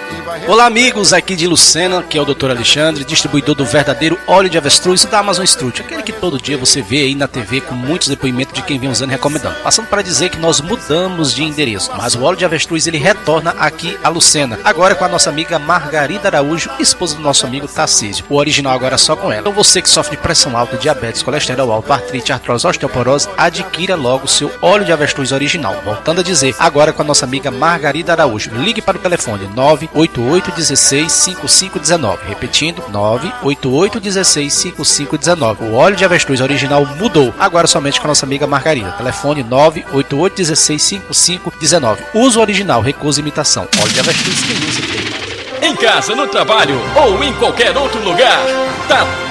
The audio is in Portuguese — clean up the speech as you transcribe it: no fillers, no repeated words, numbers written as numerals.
Olá amigos, aqui de Lucena, que é o Dr. Alexandre, distribuidor do verdadeiro óleo de avestruz da Amazon Strut, aquele que todo dia você vê aí na TV com muitos depoimentos de quem vem usando e recomendando. Passando para dizer que nós mudamos de endereço, mas o óleo de avestruz ele retorna aqui a Lucena, agora com a nossa amiga Margarida Araújo, esposa do nosso amigo Tarcísio. O original agora só com ela. Então você que sofre de pressão alta, diabetes, colesterol alto, artrite, artrose, osteoporose, adquira logo o seu óleo de avestruz original. Voltando a dizer, agora com a nossa amiga Margarida Araújo. Ligue para o telefone 988-16-5519. Repetindo, 988-16-5519. O óleo de avestruz original mudou, agora somente com a nossa amiga Margarida. Telefone 988-16-5519. Uso original, recusa imitação. Óleo de avestruz, quem usa tem. Em casa, no trabalho ou em qualquer outro lugar, tá